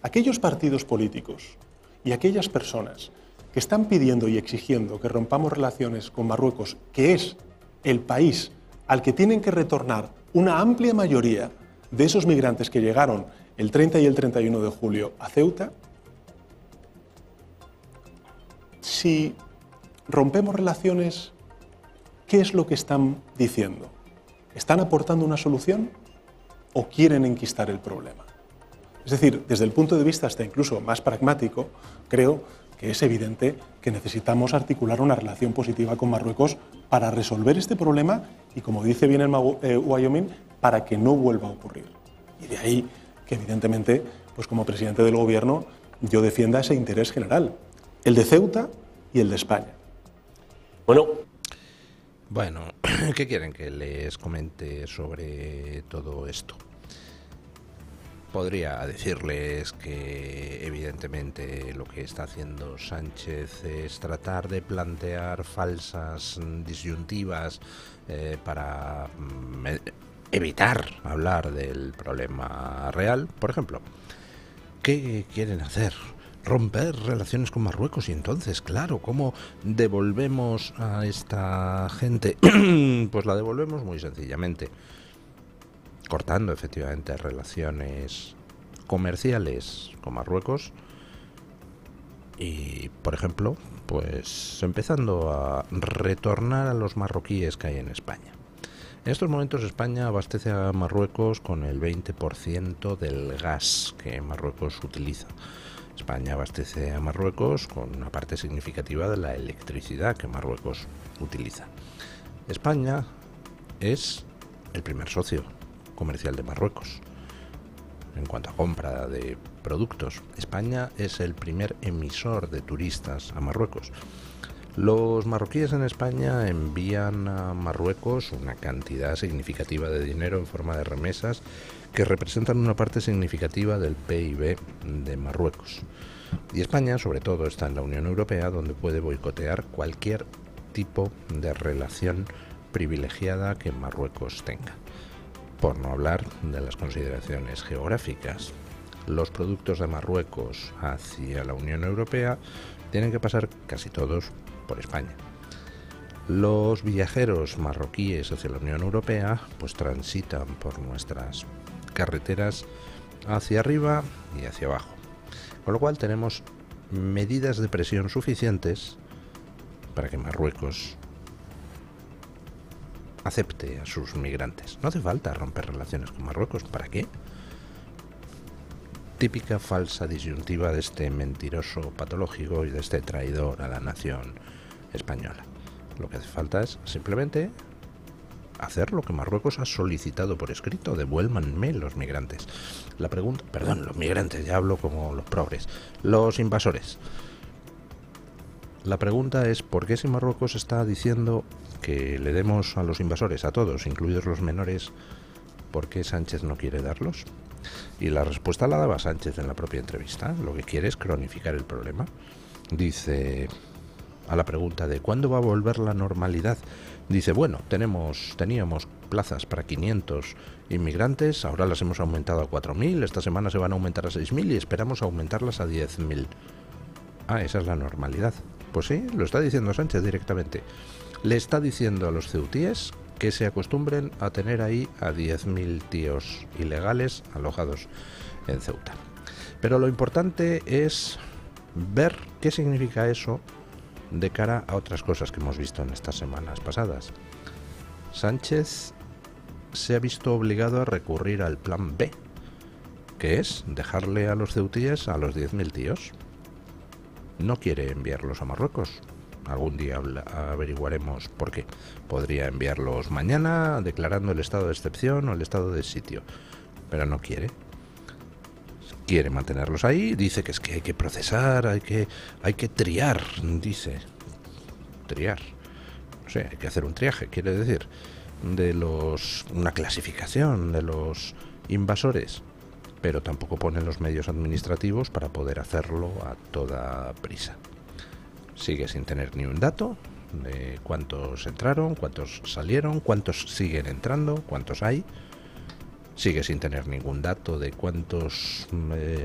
aquellos partidos políticos y aquellas personas que están pidiendo y exigiendo que rompamos relaciones con Marruecos, que es el país al que tienen que retornar una amplia mayoría de esos migrantes que llegaron el 30 y el 31 de julio a Ceuta, si rompemos relaciones, ¿qué es lo que están diciendo? ¿Están aportando una solución o quieren enquistar el problema? Es decir, desde el punto de vista hasta incluso más pragmático, creo que es evidente que necesitamos articular una relación positiva con Marruecos para resolver este problema y, como dice bien el Wyoming, para que no vuelva a ocurrir. Y de ahí que, evidentemente, pues como presidente del Gobierno, yo defienda ese interés general, el de Ceuta y el de España. Bueno, ¿qué quieren que les comente sobre todo esto? Podría decirles que evidentemente lo que está haciendo Sánchez es tratar de plantear falsas disyuntivas para evitar hablar del problema real. Por ejemplo, ¿qué quieren hacer? Romper relaciones con Marruecos, y entonces, claro, ¿cómo devolvemos a esta gente? Pues la devolvemos muy sencillamente, cortando efectivamente relaciones comerciales con Marruecos y, por ejemplo, pues empezando a retornar a los marroquíes que hay en España. En estos momentos España abastece a Marruecos con el 20% del gas que Marruecos utiliza. España abastece a Marruecos con una parte significativa de la electricidad que Marruecos utiliza. España es el primer socio comercial de Marruecos en cuanto a compra de productos. España es el primer emisor de turistas a Marruecos. Los marroquíes en España envían a Marruecos una cantidad significativa de dinero en forma de remesas que representan una parte significativa del PIB de Marruecos. Y España, sobre todo, está en la Unión Europea, donde puede boicotear cualquier tipo de relación privilegiada que Marruecos tenga. Por no hablar de las consideraciones geográficas. Los productos de Marruecos hacia la Unión Europea tienen que pasar casi todos por España. Los viajeros marroquíes hacia la Unión Europea pues transitan por nuestras carreteras hacia arriba y hacia abajo. Con lo cual tenemos medidas de presión suficientes para que Marruecos acepte a sus migrantes. No hace falta romper relaciones con Marruecos. ¿Para qué? Típica falsa disyuntiva de este mentiroso patológico y de este traidor a la nación española. Lo que hace falta es simplemente hacer lo que Marruecos ha solicitado por escrito: devuélvanme los migrantes. La pregunta, perdón, los migrantes, ya hablo como los progres, los invasores. La pregunta es: ¿por qué si Marruecos está diciendo que le demos a los invasores, a todos, incluidos los menores, por qué Sánchez no quiere darlos? Y la respuesta la daba Sánchez en la propia entrevista. Lo que quiere es cronificar el problema. Dice, a la pregunta de ¿cuándo va a volver la normalidad? Dice, bueno, teníamos plazas para 500 inmigrantes, ahora las hemos aumentado a 4.000, esta semana se van a aumentar a 6.000 y esperamos aumentarlas a 10.000. Ah, esa es la normalidad. Pues sí, lo está diciendo Sánchez directamente. Le está diciendo a los ceutíes que se acostumbren a tener ahí a 10.000 tíos ilegales alojados en Ceuta. Pero lo importante es ver qué significa eso de cara a otras cosas que hemos visto en estas semanas pasadas. Sánchez se ha visto obligado a recurrir al plan B, que es dejarle a los ceutíes a los 10.000 tíos. No quiere enviarlos a Marruecos. Algún día averiguaremos por qué. Podría enviarlos mañana declarando el estado de excepción o el estado de sitio, pero no quiere. Quiere mantenerlos ahí. Dice que es que hay que procesar, hay que triar, dice. Triar. No sé, hay que hacer un triaje, quiere decir, una clasificación de los invasores, pero tampoco pone los medios administrativos para poder hacerlo a toda prisa. Sigue sin tener ni un dato de cuántos entraron, cuántos salieron, cuántos siguen entrando, cuántos hay. Sigue sin tener ningún dato de cuántos